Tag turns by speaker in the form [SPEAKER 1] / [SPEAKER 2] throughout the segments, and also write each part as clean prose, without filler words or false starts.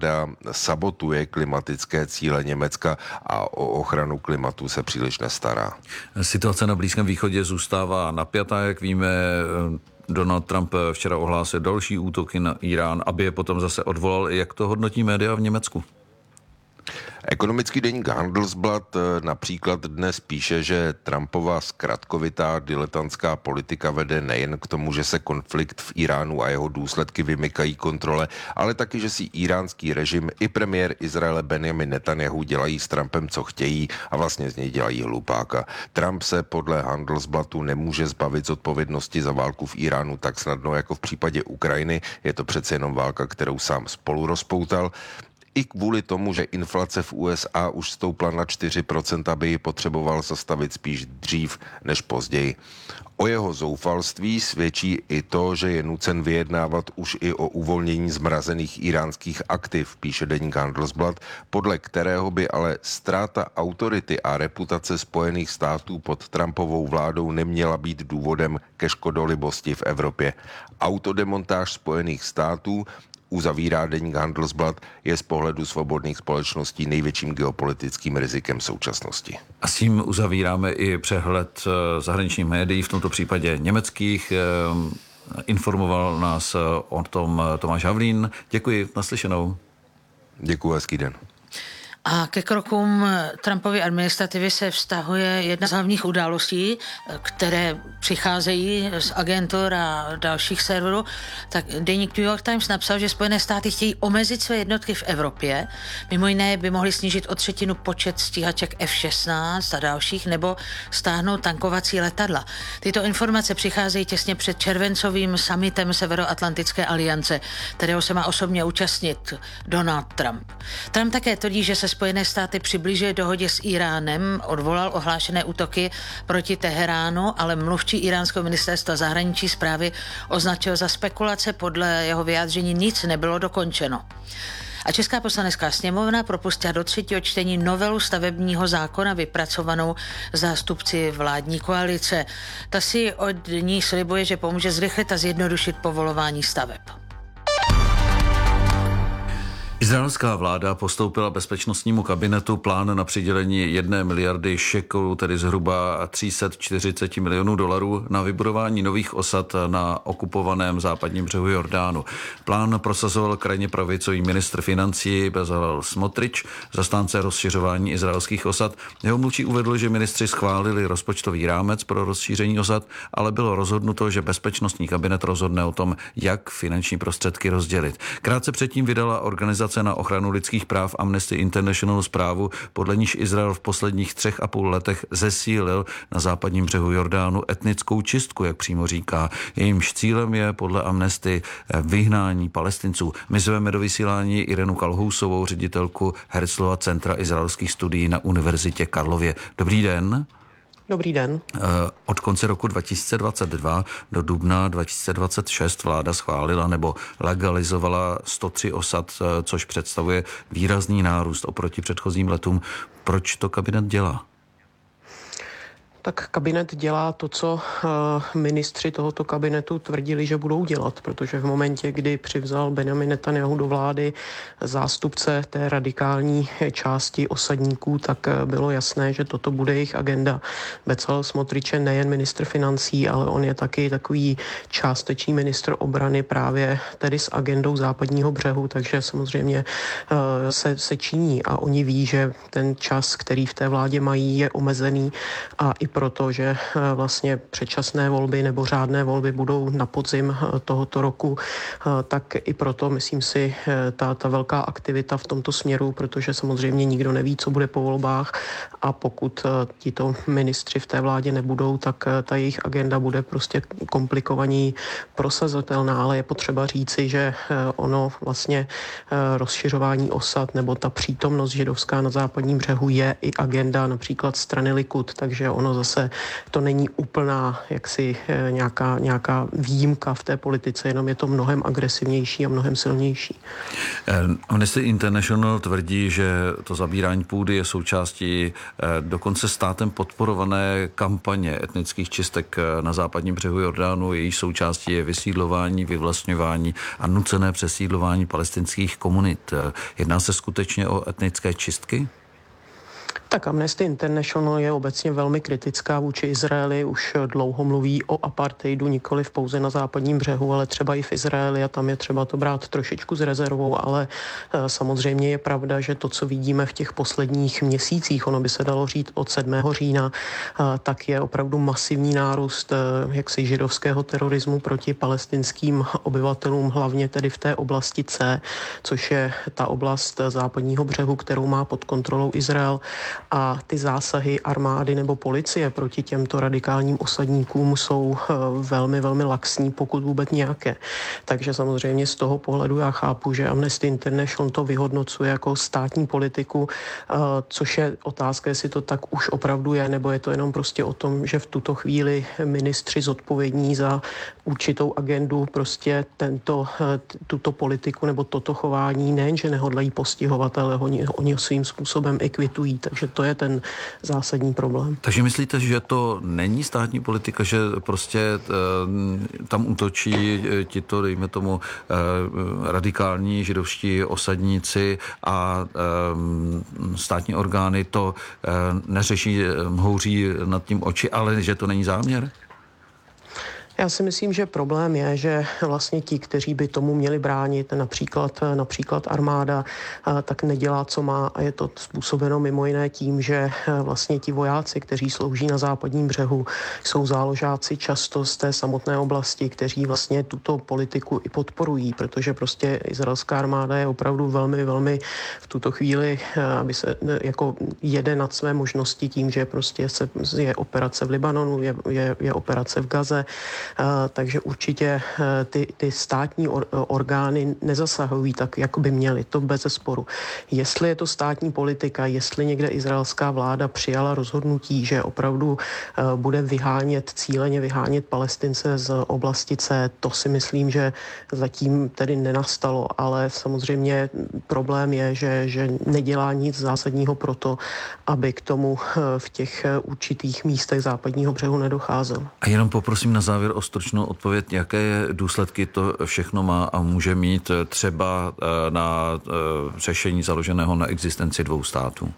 [SPEAKER 1] sabotuje klimatické cíle Německa a o ochranu klimatu se příliš nestará.
[SPEAKER 2] Situace na Blízkém východě zůstává napjatá, jak víme. Donald Trump včera ohlásil další útoky na Irán, aby je potom zase odvolal. Jak to hodnotí média v Německu?
[SPEAKER 1] Ekonomický deník Handelsblatt například dnes píše, že Trumpova zkratkovitá diletantská politika vede nejen k tomu, že se konflikt v Iránu a jeho důsledky vymykají kontrole, ale taky, že si iránský režim i premiér Izraele Benjamin Netanyahu dělají s Trumpem, co chtějí a vlastně z něj dělají hlupáka. Trump se podle Handelsblattu nemůže zbavit zodpovědnosti za válku v Iránu tak snadno jako v případě Ukrajiny. Je to přece jenom válka, kterou sám spolu rozpoutal. I kvůli tomu, že inflace v USA už stoupla na 4%, aby ji potřeboval zastavit spíš dřív než později. O jeho zoufalství svědčí i to, že je nucen vyjednávat už i o uvolnění zmrazených iránských aktiv, píše deník Handelsblatt, podle kterého by ale ztráta autority a reputace Spojených států pod Trumpovou vládou neměla být důvodem ke škodolibosti v Evropě. Autodemontáž Spojených států, uzavírá deník Handelsblatt, je z pohledu svobodných společností největším geopolitickým rizikem současnosti.
[SPEAKER 2] A s tím uzavíráme i přehled zahraničních médií, v tomto případě německých. Informoval nás o tom Tomáš Havlín. Děkuji, naslyšenou.
[SPEAKER 1] Děkuji, hezký den.
[SPEAKER 3] A ke krokům Trumpovy administrativy se vztahuje jedna z hlavních událostí, které přicházejí z agentur a dalších serverů. Tak deník New York Times napsal, že Spojené státy chtějí omezit své jednotky v Evropě. Mimo jiné by mohly snížit o 1/3 počet stíhaček F-16 a dalších, nebo stáhnout tankovací letadla. Tyto informace přicházejí těsně před červencovým summitem Severoatlantické aliance, kterého se má osobně účastnit Donald Trump. Trump také tvrdí, že se Spojené státy přiblížily dohodě s Iránem, odvolal ohlášené útoky proti Teheránu, ale mluvčí iránského ministerstva zahraničí zprávy označil za spekulace, podle jeho vyjádření nic nebylo dokončeno. A Česká poslanecká sněmovna propustila do 3. čtení novelu stavebního zákona vypracovanou zástupci vládní koalice. Ta si od ní slibuje, že pomůže zrychlit a zjednodušit povolování staveb.
[SPEAKER 2] Izraelská vláda postoupila bezpečnostnímu kabinetu plán na přidělení 1 miliardy šekelů, tedy zhruba 340 milionů dolarů, na vybudování nových osad na okupovaném západním břehu Jordánu. Plán prosazoval krajně pravicový ministr financí Bezalel Smotrič, zastánce rozšiřování izraelských osad. Jeho mluvčí uvedl, že ministři schválili rozpočtový rámec pro rozšíření osad, ale bylo rozhodnuto, že bezpečnostní kabinet rozhodne o tom, jak finanční prostředky rozdělit. Krátce předtím vydala organizace na ochranu lidských práv Amnesty International zprávu, podle níž Izrael v posledních 3,5 letech zesílil na západním břehu Jordánu etnickou čistku, jak přímo říká. Jejímž cílem je podle Amnesty vyhnání Palestinců. My zveme do vysílání Irenu Kalhousovou, ředitelku Herzlova centra izraelských studií na Univerzitě Karlově. Dobrý den.
[SPEAKER 4] Dobrý den.
[SPEAKER 2] Od konce roku 2022 do dubna 2026 vláda schválila nebo legalizovala 103 osad, což představuje výrazný nárůst oproti předchozím letům. Proč to kabinet dělá?
[SPEAKER 4] Tak kabinet dělá to, co ministři tohoto kabinetu tvrdili, že budou dělat, protože v momentě, kdy přivzal Benjamin Netanyahu do vlády zástupce té radikální části osadníků, tak bylo jasné, že toto bude jejich agenda. Bezalel Smotrič je nejen ministr financí, ale on je taky takový částečný ministr obrany právě tedy s agendou západního břehu, takže samozřejmě se činí a oni ví, že ten čas, který v té vládě mají, je omezený a i proto, že vlastně předčasné volby nebo řádné volby budou na podzim tohoto roku, tak i proto, myslím si, ta velká aktivita v tomto směru, protože samozřejmě nikdo neví, co bude po volbách a pokud tito ministři v té vládě nebudou, tak ta jejich agenda bude prostě komplikovaní prosazatelná, ale je potřeba říci, že ono vlastně rozšiřování osad nebo ta přítomnost židovská na západním břehu je i agenda například strany Likud, takže ono zase to není úplná jaksi nějaká výjimka v té politice, jenom je to mnohem agresivnější a mnohem silnější.
[SPEAKER 2] Amnesty International tvrdí, že to zabírání půdy je součástí dokonce státem podporované kampaně etnických čistek na západním břehu Jordánu. Její součástí je vysídlování, vyvlastňování a nucené přesídlování palestinských komunit. Jedná se skutečně o etnické čistky?
[SPEAKER 4] Tak Amnesty International je obecně velmi kritická vůči Izraeli, už dlouho mluví o apartheidu nikoliv pouze na západním břehu, ale třeba i v Izraeli a tam je třeba to brát trošičku s rezervou, ale samozřejmě je pravda, že to, co vidíme v těch posledních měsících, ono by se dalo říct od 7. října, tak je opravdu masivní nárůst jaksi židovského terorismu proti palestinským obyvatelům, hlavně tedy v té oblasti C, což je ta oblast západního břehu, kterou má pod kontrolou Izrael. A ty zásahy armády nebo policie proti těmto radikálním osadníkům jsou velmi, velmi laxní, pokud vůbec nějaké. Takže samozřejmě z toho pohledu já chápu, že Amnesty International to vyhodnocuje jako státní politiku, což je otázka, jestli to tak už opravdu je, nebo je to jenom prostě o tom, že v tuto chvíli ministři zodpovědní za určitou agendu prostě tuto politiku nebo toto chování nejenže nehodlají postihovat, ale oni svým způsobem i kvitují. Takže to je ten zásadní problém.
[SPEAKER 2] Takže myslíte, že to není státní politika, že prostě tam útočí tito, dejme tomu, radikální židovští osadníci a státní orgány to neřeší, mhouří nad tím oči, ale že to není záměr?
[SPEAKER 4] Já si myslím, že problém je, že vlastně ti, kteří by tomu měli bránit, například armáda, tak nedělá, co má a je to způsobeno mimo jiné tím, že vlastně ti vojáci, kteří slouží na západním břehu, jsou záložáci často z té samotné oblasti, kteří vlastně tuto politiku i podporují, protože prostě izraelská armáda je opravdu velmi, velmi v tuto chvíli, aby se jako jede nad své možnosti tím, že prostě je operace v Libanonu, je operace v Gaze, takže určitě ty státní orgány nezasahují tak, jak by měly, to bez sporu. Jestli je to státní politika, jestli někde izraelská vláda přijala rozhodnutí, že opravdu bude cíleně vyhánět Palestince z oblasti C, to si myslím, že zatím tedy nenastalo, ale samozřejmě problém je, že nedělá nic zásadního pro to, aby k tomu v těch určitých místech západního břehu nedocházelo.
[SPEAKER 2] A jenom poprosím na závěr o stručnou odpověď, jaké důsledky to všechno má a může mít třeba na řešení založeného na existenci dvou států.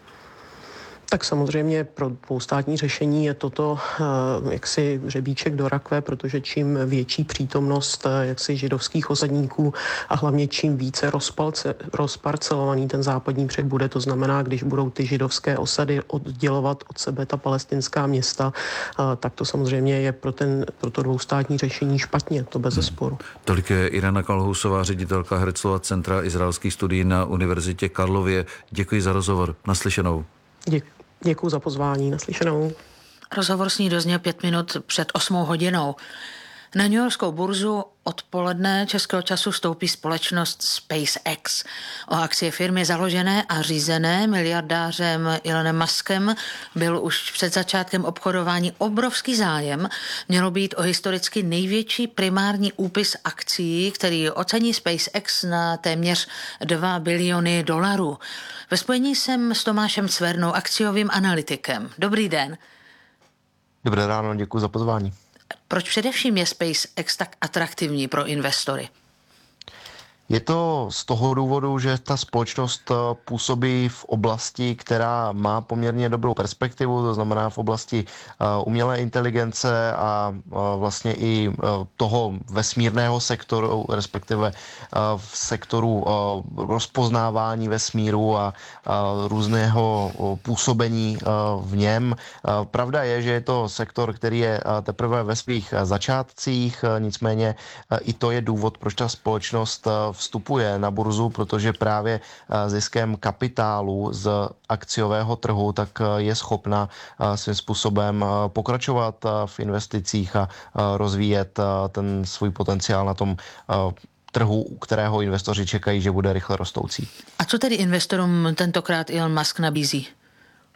[SPEAKER 4] Tak samozřejmě pro dvoustátní řešení je toto jaksi hřebíček do rakve, protože čím větší přítomnost jaksi židovských osadníků a hlavně čím více rozparcelovaný ten západní břeh bude, to znamená, když budou ty židovské osady oddělovat od sebe ta palestinská města, tak to samozřejmě je pro to dvoustátní řešení špatně, to bez zesporu.
[SPEAKER 2] Tolik je Irena Kalhousová, ředitelka Herzlova centra izraelských studií na Univerzitě Karlově. Děkuji za rozhovor. Naslyšenou.
[SPEAKER 4] Děkuji za pozvání, naslyšenou.
[SPEAKER 3] Rozhovor s ní dozněl 5 minut před 8 hodinou. Na newyorskou burzu odpoledne českého času vstoupí společnost SpaceX. O akcie firmy založené a řízené miliardářem Elonem Muskem byl už před začátkem obchodování obrovský zájem. Mělo být o historicky největší primární úpis akcií, který ocení SpaceX na téměř $2 biliony. Ve spojení jsem s Tomášem Cvernou, akciovým analytikem. Dobrý den.
[SPEAKER 5] Dobré ráno, děkuji za pozvání.
[SPEAKER 3] Proč především je SpaceX tak atraktivní pro investory?
[SPEAKER 5] Je to z toho důvodu, že ta společnost působí v oblasti, která má poměrně dobrou perspektivu, to znamená v oblasti umělé inteligence a vlastně i toho vesmírného sektoru, respektive v sektoru rozpoznávání vesmíru a různého působení v něm. Pravda je, že je to sektor, který je teprve ve svých začátcích, nicméně i to je důvod, proč ta společnost vstupuje na burzu, protože právě ziskem kapitálu z akciového trhu tak je schopna svým způsobem pokračovat v investicích a rozvíjet ten svůj potenciál na tom trhu, u kterého investoři čekají, že bude rychle rostoucí.
[SPEAKER 3] A co tedy investorům tentokrát Elon Musk nabízí?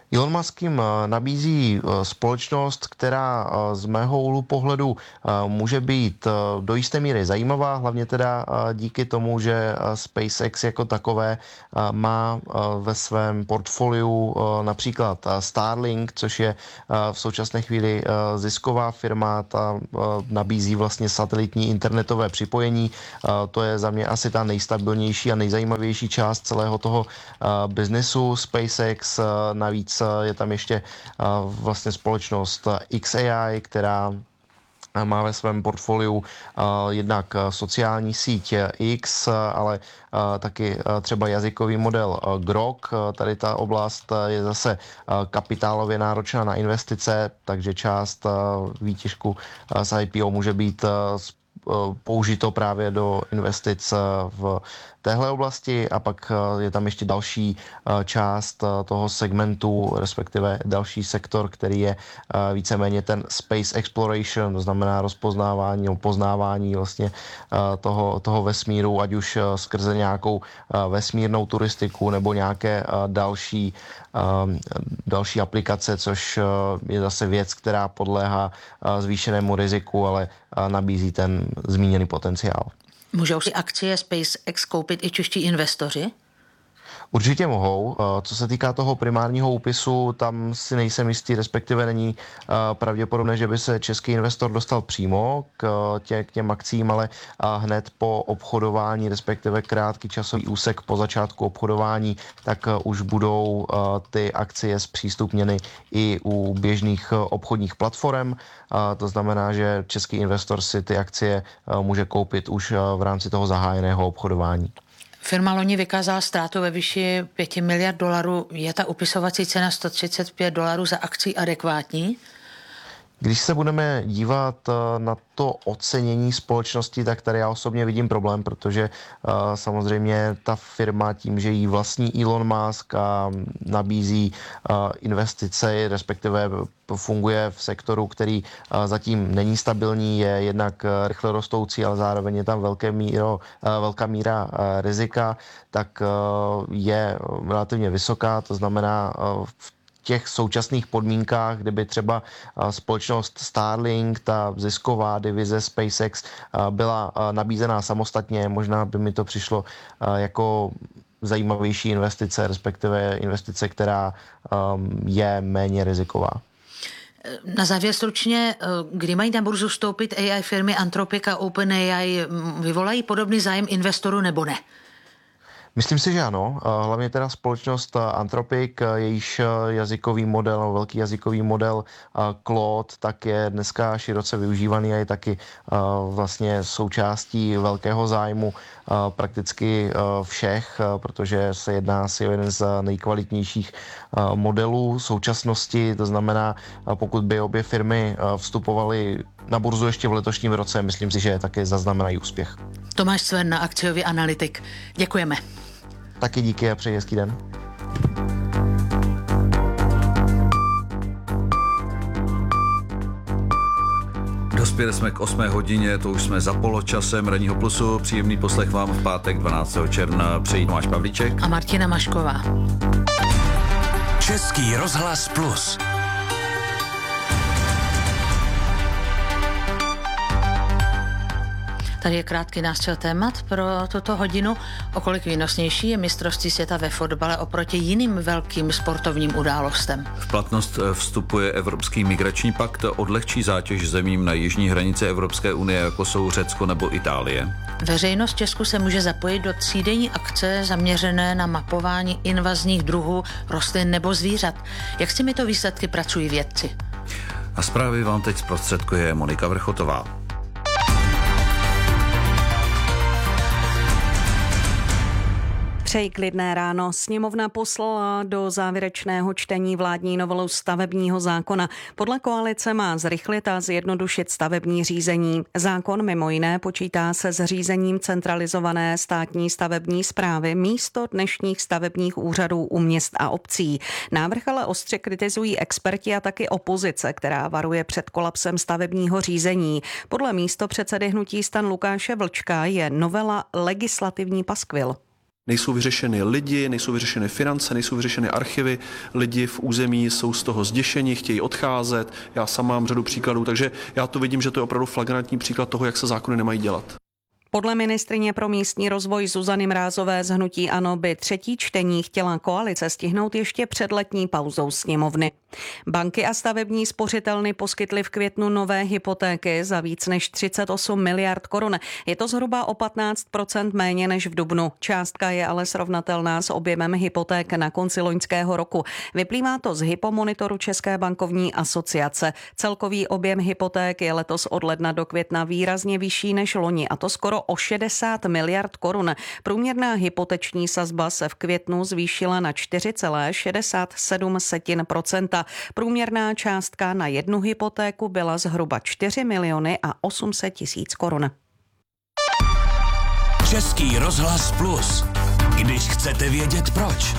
[SPEAKER 5] Elon Musk jim nabízí společnost, která z mého úhlu pohledu může být do jisté míry zajímavá, hlavně teda díky tomu, že SpaceX jako takové má ve svém portfoliu například Starlink, což je v současné chvíli zisková firma, ta nabízí vlastně satelitní internetové připojení. To je za mě asi ta nejstabilnější a nejzajímavější část celého toho biznesu SpaceX. Navíc je tam ještě vlastně společnost XAI, která má ve svém portfoliu jednak sociální síť X, ale taky třeba jazykový model Grok. Tady ta oblast je zase kapitálově náročná na investice, takže část výtěžku z IPO může být použito právě do investic v téhle oblasti a pak je tam ještě další část toho segmentu, respektive další sektor, který je víceméně ten space exploration, to znamená rozpoznávání, poznávání vlastně toho vesmíru, ať už skrze nějakou vesmírnou turistiku nebo nějaké další aplikace, což je zase věc, která podléhá zvýšenému riziku, ale nabízí ten zmíněný potenciál.
[SPEAKER 3] Můžou si akcie SpaceX koupit i čeští investoři?
[SPEAKER 5] Určitě mohou. Co se týká toho primárního úpisu, tam si nejsem jistý, respektive není pravděpodobné, že by se český investor dostal přímo k těm akcím, ale hned po obchodování, respektive krátký časový úsek po začátku obchodování, tak už budou ty akcie zpřístupněny i u běžných obchodních platform. To znamená, že český investor si ty akcie může koupit už v rámci toho zahájeného obchodování.
[SPEAKER 3] Firma loni vykázala ztrátu ve výši $5 miliard. Je ta upisovací cena $135 za akci adekvátní?
[SPEAKER 5] Když se budeme dívat na to ocenění společnosti, tak tady já osobně vidím problém, protože samozřejmě ta firma tím, že jí vlastní Elon Musk a nabízí investice, respektive funguje v sektoru, který zatím není stabilní, je jednak rychle rostoucí, ale zároveň je tam velká míra rizika, tak je relativně vysoká, to znamená v těch současných podmínkách, kdyby třeba společnost Starlink, ta zisková divize SpaceX, byla nabízená samostatně, možná by mi to přišlo jako zajímavější investice, respektive investice, která je méně riziková.
[SPEAKER 3] Na závěr stručně, kdy mají na burzu vstoupit AI firmy Anthropic a OpenAI, vyvolají podobný zájem investorů nebo ne?
[SPEAKER 5] Myslím si, že ano. Hlavně teda společnost Anthropic, jejíž jazykový model, velký jazykový model Claude, tak je dneska široce využívaný a je taky vlastně součástí velkého zájmu prakticky všech, protože se jedná asi o jeden z nejkvalitnějších modelů současnosti. To znamená, pokud by obě firmy vstupovaly na burzu ještě v letošním roce, myslím si, že taky zaznamenají úspěch.
[SPEAKER 3] Tomáš Cverna, akciový analytik. Děkujeme.
[SPEAKER 5] Taky díky a přeji hezký den.
[SPEAKER 2] Dospěli jsme k 8 hodině, to už jsme za poločasem Ranního plusu. Příjemný poslech vám v pátek 12. června přejí Tomáš Pavlíček
[SPEAKER 3] a Martina Mašková.
[SPEAKER 6] Český rozhlas Plus.
[SPEAKER 3] Tady je krátký nástřel témat pro tuto hodinu. O kolik výnosnější je mistrovství světa ve fotbale oproti jiným velkým sportovním událostem?
[SPEAKER 2] V platnost vstupuje Evropský migrační pakt, odlehčí zátěž zemím na jižní hranici Evropské unie, jako jsou Řecko nebo Itálie.
[SPEAKER 3] Veřejnost Česku se může zapojit do třídenní akce zaměřené na mapování invazních druhů rostlin nebo zvířat. Jak s těmito výsledky pracují vědci?
[SPEAKER 2] A zprávy vám teď zprostředkuje Monika Vrchotová.
[SPEAKER 7] Přeji klidné ráno. Sněmovna poslala do závěrečného čtení vládní novelu stavebního zákona. Podle koalice má zrychlit a zjednodušit stavební řízení. Zákon mimo jiné počítá se zřízením centralizované státní stavební správy místo dnešních stavebních úřadů u měst a obcí. Návrh ale ostře kritizují experti a taky opozice, která varuje před kolapsem stavebního řízení. Podle místopředsedy hnutí STAN Lukáše Vlčka je novela legislativní paskvil.
[SPEAKER 6] Nejsou vyřešeny lidi, nejsou vyřešeny finance, nejsou vyřešeny archivy, lidi v území jsou z toho zděšeni, chtějí odcházet, já sám mám řadu příkladů, takže já to vidím, že to je opravdu flagrantní příklad toho, jak se zákony nemají dělat.
[SPEAKER 7] Podle ministryně pro místní rozvoj Zuzany Mrázové z hnutí ANO by třetí čtení chtěla koalice stihnout ještě před letní pauzou sněmovny. Banky a stavební spořitelny poskytly v květnu nové hypotéky za víc než 38 miliard korun. Je to zhruba o 15% méně než v dubnu. Částka je ale srovnatelná s objemem hypoték na konci loňského roku. Vyplývá to z hypomonitoru České bankovní asociace. Celkový objem hypoték je letos od ledna do května výrazně vyšší než loni, a to skoro o 60 miliard korun. Průměrná hypoteční sazba se v květnu zvýšila na 4,67%. Průměrná částka na jednu hypotéku byla zhruba 4 miliony a 800 tisíc korun.
[SPEAKER 8] Český rozhlas Plus. Když chcete vědět proč.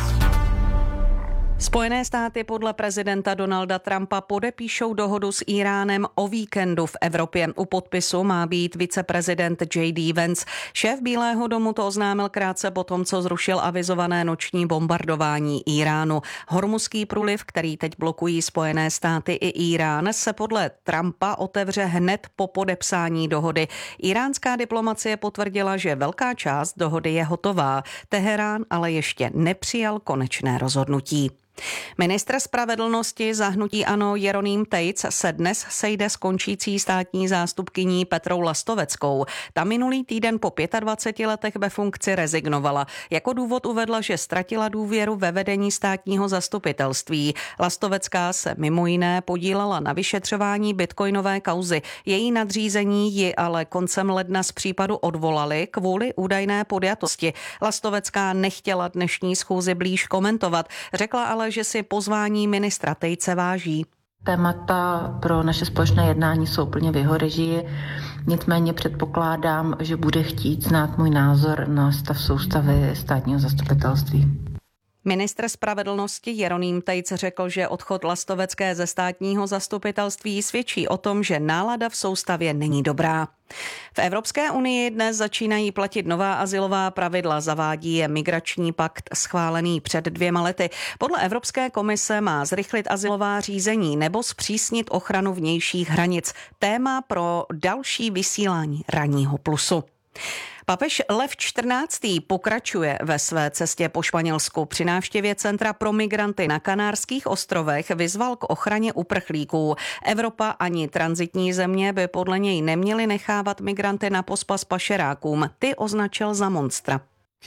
[SPEAKER 7] Spojené státy podle prezidenta Donalda Trumpa podepíšou dohodu s Íránem o víkendu v Evropě. U podpisu má být viceprezident J.D. Vance. Šéf Bílého domu to oznámil krátce po tom, co zrušil avizované noční bombardování Íránu. Hormuzský průliv, který teď blokují Spojené státy i Írán, se podle Trumpa otevře hned po podepsání dohody. Íránská diplomacie potvrdila, že velká část dohody je hotová. Teherán ale ještě nepřijal konečné rozhodnutí. Ministr spravedlnosti za hnutí ANO Jeroným Tejc se dnes sejde s končící státní zástupkyní Petrou Lastoveckou. Ta minulý týden po 25 letech ve funkci rezignovala. Jako důvod uvedla, že ztratila důvěru ve vedení státního zastupitelství. Lastovecká se mimo jiné podílela na vyšetřování bitcoinové kauzy. Její nadřízení ji ale koncem ledna z případu odvolali kvůli údajné podjatosti. Lastovecká nechtěla dnešní schůzi blíž komentovat. Řekla ale, že si pozvání ministra Tejce váží.
[SPEAKER 9] Témata pro naše společné jednání jsou plně v jeho režii, nicméně předpokládám, že bude chtít znát můj názor na stav soustavy státního zastupitelství.
[SPEAKER 7] Ministr spravedlnosti Jeroným Tejc řekl, že odchod Lastovecké ze státního zastupitelství svědčí o tom, že nálada v soustavě není dobrá. V Evropské unii dnes začínají platit nová azylová pravidla, zavádí je migrační pakt schválený před 2 lety. Podle Evropské komise má zrychlit azylová řízení nebo zpřísnit ochranu vnějších hranic. Téma pro další vysílání Ranního plusu. Papež Lev XIV. Pokračuje ve své cestě po Španělsku. Při návštěvě Centra pro migranty na Kanárských ostrovech vyzval k ochraně uprchlíků. Evropa ani tranzitní země by podle něj neměly nechávat migranty na pospas pašerákům. Ty označil za monstra.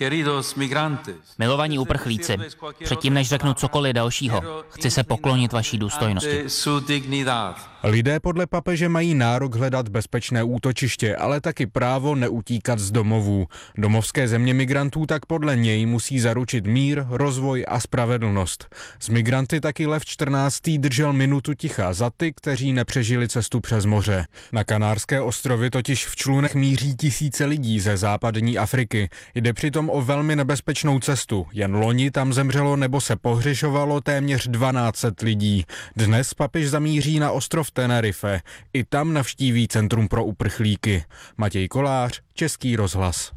[SPEAKER 10] Milovaní uprchlíci, předtím než řeknu cokoliv dalšího, chci se poklonit vaší důstojnosti.
[SPEAKER 11] Lidé podle papeže mají nárok hledat bezpečné útočiště, ale taky právo neutíkat z domovů. Domovské země migrantů tak podle něj musí zaručit mír, rozvoj a spravedlnost. S migranty taky Lev XIV. Držel minutu ticha za ty, kteří nepřežili cestu přes moře. Na Kanárské ostrovy totiž v člunech míří tisíce lidí ze západní Afriky. Jde přitom o velmi nebezpečnou cestu. Jen loni tam zemřelo nebo se pohřešovalo téměř 1200 lidí. Dnes papež zamíří na ostrov Tenerife. I tam navštíví Centrum pro uprchlíky. Matěj Kolář, Český rozhlas.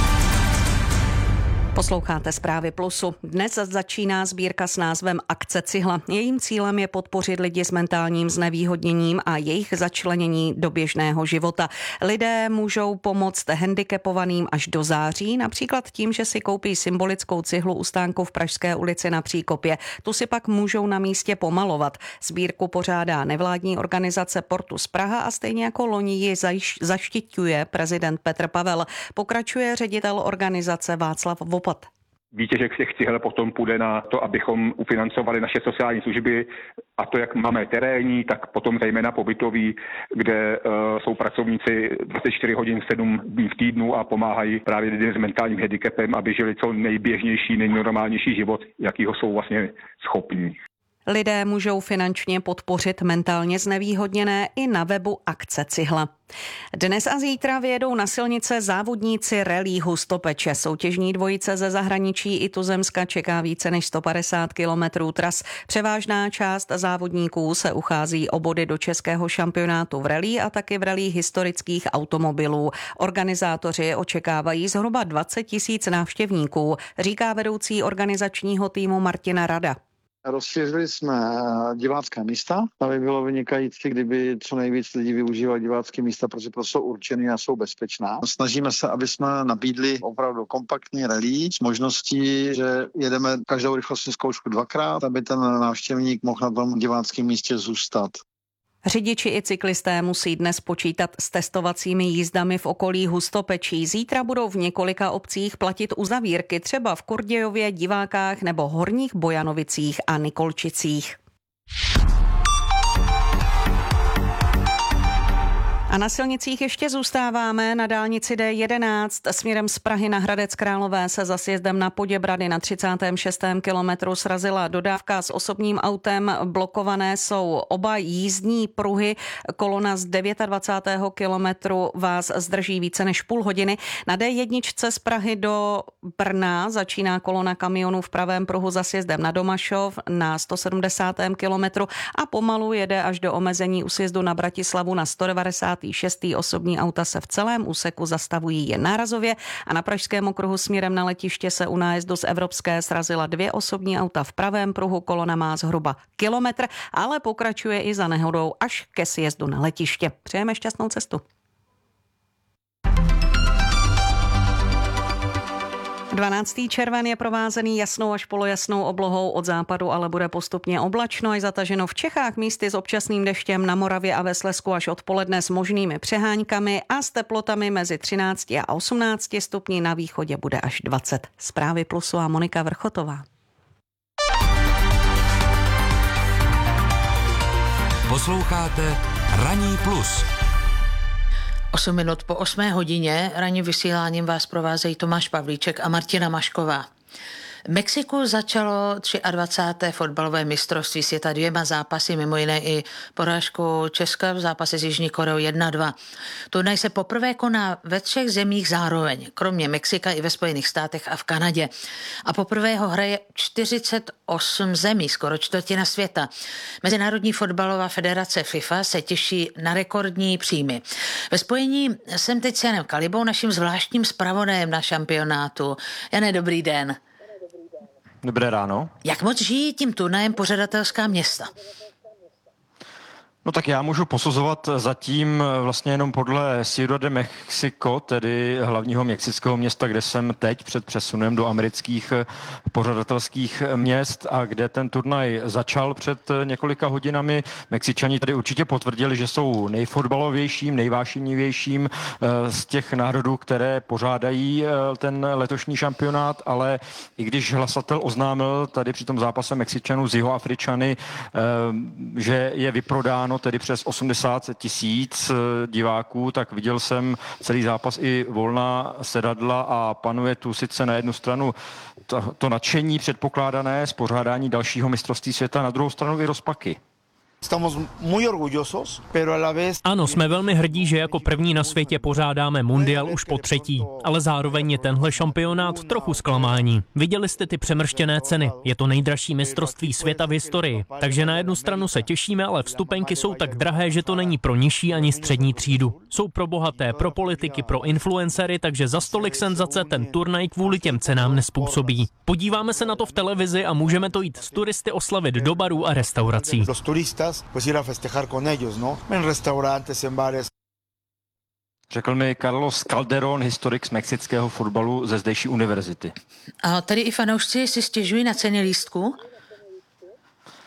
[SPEAKER 7] Posloucháte Zprávy Plusu. Dnes začíná sbírka s názvem Akce Cihla. Jejím cílem je podpořit lidi s mentálním znevýhodněním a jejich začlenění do běžného života. Lidé můžou pomoct handicapovaným až do září, například tím, že si koupí symbolickou cihlu u stánku v Pražské ulici na Příkopě. Tu si pak můžou na místě pomalovat. Sbírku pořádá nevládní organizace Portus Praha a stejně jako loni ji zaštiťuje prezident Petr Pavel. Pokračuje ředitel organizace Václav Vopat.
[SPEAKER 12] Výtěžek těch cihel potom půjde na to, abychom ufinancovali naše sociální služby, a to jak máme terénní, tak potom zejména pobytový, kde jsou pracovníci 24 hodin 7 dní v týdnu a pomáhají právě lidem s mentálním handicapem, aby žili co nejběžnější, nejnormálnější život, jakýho jsou vlastně schopní.
[SPEAKER 7] Lidé můžou finančně podpořit mentálně znevýhodněné i na webu akce Cihla. Dnes a zítra vyjedou na silnice závodníci rallye Hustopeče. Soutěžní dvojice ze zahraničí i tuzemska čeká více než 150 kilometrů tras. Převážná část závodníků se uchází o body do českého šampionátu v rallye a taky v rallye historických automobilů. Organizátoři očekávají zhruba 20 000 návštěvníků, říká vedoucí organizačního týmu Martina Rada.
[SPEAKER 13] Rozšířili jsme divácké místa, aby bylo vynikající, kdyby co nejvíc lidí využívali divácké místa, protože to jsou určené a jsou bezpečná. Snažíme se, aby jsme nabídli opravdu kompaktní rallye s možností, že jedeme každou rychlostní zkoušku 2krát, aby ten návštěvník mohl na tom diváckém místě zůstat.
[SPEAKER 7] Řidiči i cyklisté musí dnes počítat s testovacími jízdami v okolí Hustopečí. Zítra budou v několika obcích platit uzavírky, třeba v Kurdějově, Divákách nebo Horních Bojanovicích a Nikolčicích. A na silnicích ještě zůstáváme. Na dálnici D11 směrem z Prahy na Hradec Králové se za sjezdem na Poděbrady na 36. kilometru srazila dodávka s osobním autem. Blokované jsou oba jízdní pruhy. Kolona z 29. kilometru vás zdrží více než půl hodiny. Na D1 z Prahy do Brna začíná kolona kamionů v pravém pruhu za sjezdem na Domašov na 170. kilometru a pomalu jede až do omezení u sjezdu na Bratislavu na 196. Osobní auta se v celém úseku zastavují jen nárazově a na pražském okruhu směrem na letiště se u nájezdu z Evropské srazila 2 osobní auta v pravém pruhu. Kolona má zhruba kilometr, ale pokračuje i za nehodou až ke sjezdu na letiště. Přejeme šťastnou cestu. 12. červen je provázený jasnou až polojasnou oblohou, od západu ale bude postupně oblačno až zataženo v Čechách, místy s občasným deštěm, na Moravě a ve Slezsku až odpoledne s možnými přeháňkami a s teplotami mezi 13 a 18 stupni, na východě bude až 20. Zprávy Plusu a Monika Vrchotová.
[SPEAKER 8] Posloucháte Ranní plus.
[SPEAKER 3] 8 minut po 8 hodině ranním vysíláním vás provázejí Tomáš Pavlíček a Martina Mašková. V Mexiku začalo 23. fotbalové mistrovství světa 2 zápasy, mimo jiné i porážkou Česka v zápase s Jižní Koreou 1-2. Turnaj se poprvé koná ve 3 zemích zároveň, kromě Mexika i ve Spojených státech a v Kanadě. A poprvé ho hraje 48 zemí, skoro čtvrtina světa. Mezinárodní fotbalová federace FIFA se těší na rekordní příjmy. Ve spojení jsem teď s Janem Kalibou, naším zvláštním zpravodajem na šampionátu. Jane, dobrý den.
[SPEAKER 14] Dobré ráno.
[SPEAKER 3] Jak moc žijí tím turnajem pořadatelská města?
[SPEAKER 14] No tak já můžu posuzovat zatím vlastně jenom podle Ciudad de Mexico, tedy hlavního mexického města, kde jsem teď před přesunem do amerických pořadatelských měst a kde ten turnaj začal před několika hodinami. Mexičani tady určitě potvrdili, že jsou nejfotbalovějším, nejvášnivějším z těch národů, které pořádají ten letošní šampionát, ale i když hlasatel oznámil tady při tom zápase Mexičanů z Jihoafričany, že je vyprodáno tedy přes 80 000 diváků, tak viděl jsem celý zápas i volná sedadla a panuje tu sice na jednu stranu to nadšení předpokládané z pořádání dalšího mistrovství světa, na druhou stranu i rozpaky.
[SPEAKER 15] Ano, jsme velmi hrdí, že jako první na světě pořádáme mundial už po 3., ale zároveň je tenhle šampionát trochu zklamání. Viděli jste ty přemrštěné ceny, je to nejdražší mistrovství světa v historii, takže na jednu stranu se těšíme, ale vstupenky jsou tak drahé, že to není pro nižší ani střední třídu. Jsou pro bohaté, pro politiky, pro influencery, takže za stolik senzace ten turnaj kvůli těm cenám nespůsobí. Podíváme se na to v televizi a můžeme to jít s turisty oslavit do barů a restaurací.
[SPEAKER 16] Pues ir a festejar con ellos, ¿no? En restaurantes, en bares.
[SPEAKER 14] Řekl mi Carlos Calderón, historik z mexického fotbalu ze zdejší univerzity.
[SPEAKER 3] A tady i fanoušci si stěžují na ceny lístků?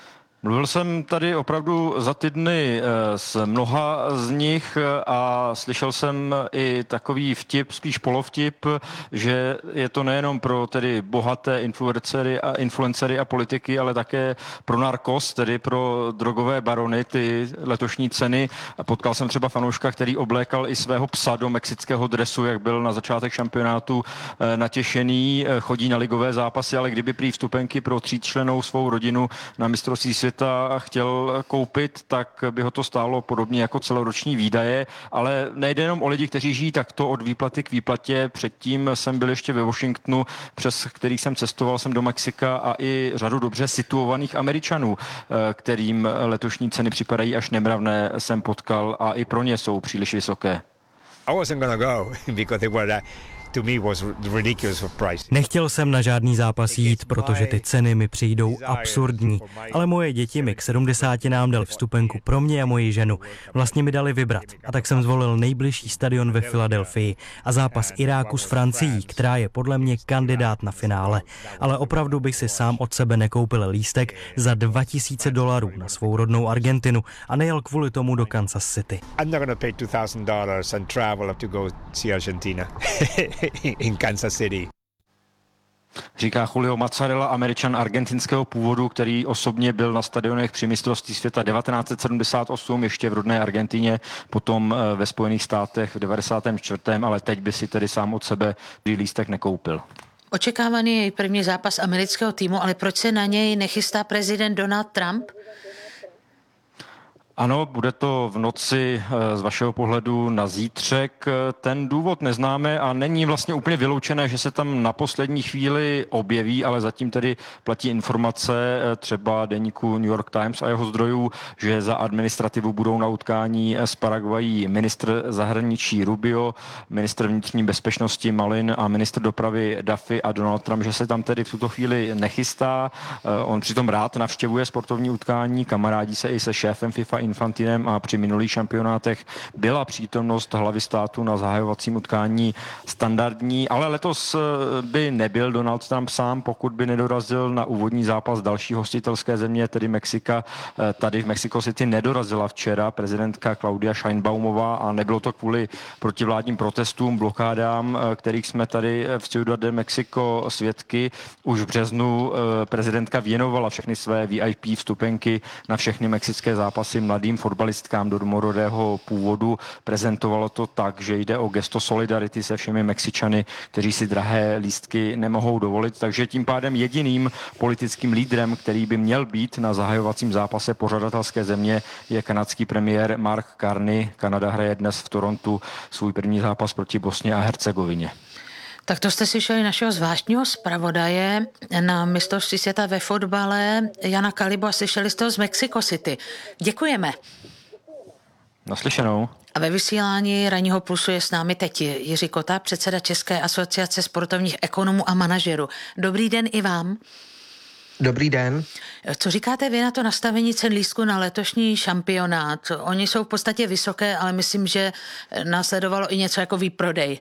[SPEAKER 14] Mluvil jsem tady opravdu za ty dny s mnoha z nich a slyšel jsem i takový vtip, spíš polovtip, že je to nejenom pro tedy bohaté influencery a politiky, ale také pro narkos, tedy pro drogové barony, ty letošní ceny. Potkal jsem třeba fanouška, který oblékal i svého psa do mexického dresu, jak byl na začátek šampionátu natěšený, chodí na ligové zápasy, ale kdyby prý vstupenky pro 3člennou svou rodinu na mistrovství světa chtěl koupit, tak by ho to stálo podobně jako celoroční výdaje, ale nejde jenom o lidi, kteří žijí takto od výplaty k výplatě. Předtím jsem byl ještě ve Washingtonu, přes který jsem cestoval jsem do Mexika a i řadu dobře situovaných Američanů, kterým letošní ceny připadají až nemravné, jsem potkal a i pro ně jsou příliš vysoké.
[SPEAKER 17] I wasn't gonna go because they were to me was ridiculous of price.
[SPEAKER 18] Nechtěl jsem na žádný zápas jít, protože ty ceny mi přijdou absurdní. Ale moje děti mi k 70 nám dali vstupenku pro mě a moji ženu. Vlastně mi dali vybrat. A tak jsem zvolil nejbližší stadion ve Filadelfii a zápas Iráku s Francií, která je podle mě kandidát na finále. Ale opravdu bych si sám od sebe nekoupil lístek za $2,000 na svou rodnou Argentinu a nejel kvůli tomu do Kansas City.
[SPEAKER 17] I'm not gonna pay $2,000 and travel to go see Argentina. In Kansas City.
[SPEAKER 14] Říká Julio Mazzarella, Američan argentinského původu, který osobně byl na stadionech při mistrovství světa 1978, ještě v rodné Argentině, potom ve Spojených státech v 94., ale teď by si tedy sám od sebe lístek nekoupil.
[SPEAKER 3] Očekávaný je první zápas amerického týmu, ale proč se na něj nechystá prezident Donald Trump?
[SPEAKER 14] Ano, bude to v noci z vašeho pohledu na zítřek. Ten důvod neznáme a není vlastně úplně vyloučené, že se tam na poslední chvíli objeví, ale zatím tedy platí informace třeba deníku New York Times a jeho zdrojů, že za administrativu budou na utkání s Paraguayí ministr zahraničí Rubio, ministr vnitřní bezpečnosti Malin a ministr dopravy Duffy a Donald Trump, že se tam tedy v tuto chvíli nechystá. On přitom rád navštěvuje sportovní utkání, kamarádí se i se šéfem FIFA Infantinem a při minulých šampionátech byla přítomnost hlavy státu na zahajovacím utkání standardní, ale letos by nebyl Donald Trump sám, pokud by nedorazil na úvodní zápas další hostitelské země, tedy Mexika. Tady v Mexico City nedorazila včera prezidentka Claudia Sheinbaumová a nebylo to kvůli protivládním protestům, blokádám, kterých jsme tady v Ciudad de Mexico svědky. Už v březnu prezidentka věnovala všechny své VIP vstupenky na všechny mexické zápasy mladým fotbalistkám domorodého původu. Prezentovalo to tak, že jde o gesto solidarity se všemi Mexičany, kteří si drahé lístky nemohou dovolit. Takže tím pádem jediným politickým lídrem, který by měl být na zahajovacím zápase pořadatelské země, je kanadský premiér Mark Carney. Kanada hraje dnes v Torontu svůj první zápas proti Bosně a Hercegovině.
[SPEAKER 3] Tak to jste slyšeli našeho zvláštního zpravodaje na mistrovství světa ve fotbale Jana Kalibu a slyšeli jste ho z Mexico City. Děkujeme.
[SPEAKER 14] Naslyšenou.
[SPEAKER 3] A ve vysílání Ranního plusu je s námi teď Jiří Kota, předseda České asociace sportovních ekonomů a manažerů. Dobrý den i vám.
[SPEAKER 19] Dobrý den.
[SPEAKER 3] Co říkáte vy na to nastavení cen lístku na letošní šampionát? Oni jsou v podstatě vysoké, ale myslím, že následovalo i něco jako výprodej.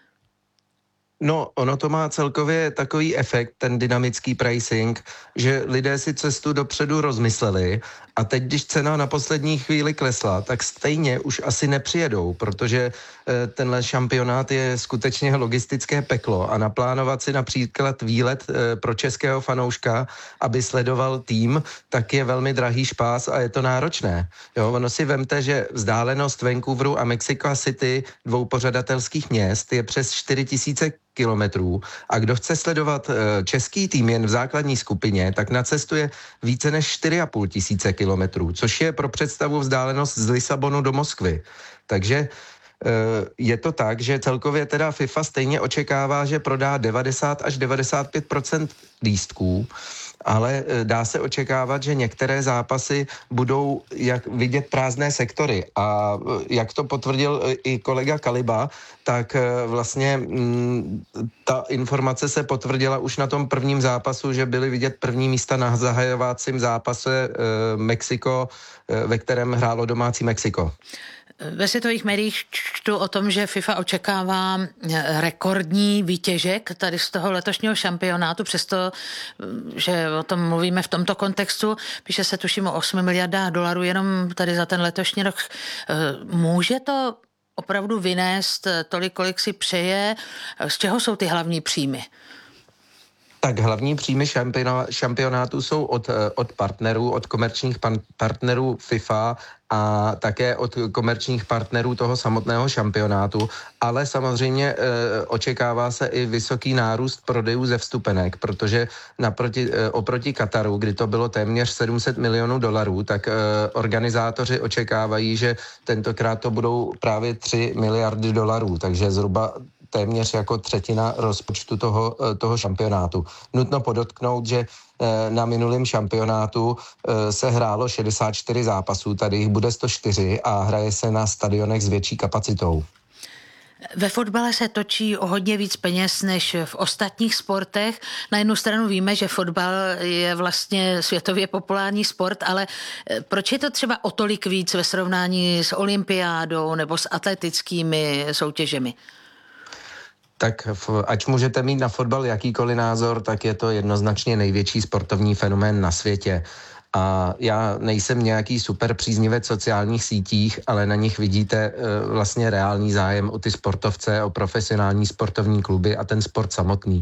[SPEAKER 19] No, ono to má celkově takový efekt, ten dynamický pricing, že lidé si cestu dopředu rozmysleli a teď, když cena na poslední chvíli klesla, tak stejně už asi nepřijedou, protože tenhle šampionát je skutečně logistické peklo a naplánovat si například výlet pro českého fanouška, aby sledoval tým, tak je velmi drahý špás a je to náročné. Jo, ono si vemte, že vzdálenost Vancouveru a Mexico City, dvou pořadatelských měst, je přes 4000 kilometrů a kdo chce sledovat český tým jen v základní skupině, tak nacestuje více než 4500 kilometrů, což je pro představu vzdálenost z Lisabonu do Moskvy. Takže je to tak, že celkově teda FIFA stejně očekává, že prodá 90 až 95% lístků, ale dá se očekávat, že některé zápasy budou jak vidět prázdné sektory a jak to potvrdil i kolega Kaliba, tak vlastně ta informace se potvrdila už na tom prvním zápasu, že byly vidět první místa na zahajovacím zápase Mexiko, ve kterém hrálo domácí Mexiko.
[SPEAKER 3] Ve světových médiích čtu o tom, že FIFA očekává rekordní výtěžek tady z toho letošního šampionátu, přesto, že o tom mluvíme v tomto kontextu. Píše se tuším o 8 miliardách dolarů jenom tady za ten letošní rok. Může to opravdu vynést tolik, kolik si přeje? Z čeho jsou ty hlavní příjmy?
[SPEAKER 19] Tak hlavní příjmy šampionátu jsou od partnerů, od komerčních partnerů FIFA a také od komerčních partnerů toho samotného šampionátu, ale samozřejmě očekává se i vysoký nárůst prodejů ze vstupenek, protože oproti Kataru, kdy to bylo téměř 700 milionů dolarů, tak organizátoři očekávají, že tentokrát to budou právě 3 miliardy dolarů, takže zhruba téměř jako třetina rozpočtu toho šampionátu. Nutno podotknout, že na minulém šampionátu se hrálo 64 zápasů, tady jich bude 104 a hraje se na stadionech s větší kapacitou.
[SPEAKER 3] Ve fotbale se točí o hodně víc peněz než v ostatních sportech. Na jednu stranu víme, že fotbal je vlastně světově populární sport, ale proč je to třeba o tolik víc ve srovnání s olympiádou nebo s atletickými soutěžemi?
[SPEAKER 19] Tak ať můžete mít na fotbal jakýkoliv názor, tak je to jednoznačně největší sportovní fenomén na světě. A já nejsem nějaký super příznivec sociálních sítích, ale na nich vidíte vlastně reálný zájem o ty sportovce, o profesionální sportovní kluby a ten sport samotný.